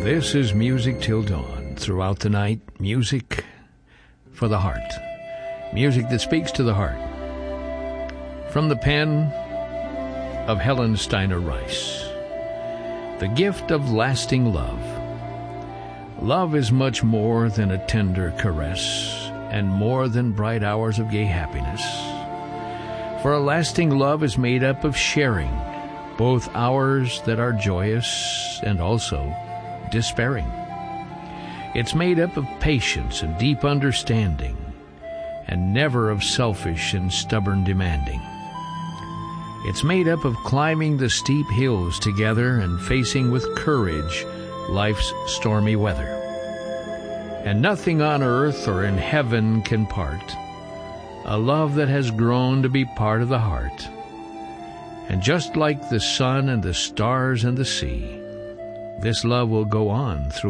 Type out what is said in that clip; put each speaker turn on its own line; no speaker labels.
This is Music Till Dawn. Throughout the night, music for the heart. Music that speaks to the heart. From the pen of Helen Steiner Rice. The gift of lasting love. Love is much more than a tender caress, and more than bright hours of gay happiness. For a lasting love is made up of sharing, both hours that are joyous and also despairing. It's made up of patience and deep understanding, and never of selfish and stubborn demanding. It's made up of climbing the steep hills together and facing with courage life's stormy weather. And nothing on earth or in heaven can part a love that has grown to be part of the heart. And just like the sun and the stars and the sea, this love will go on through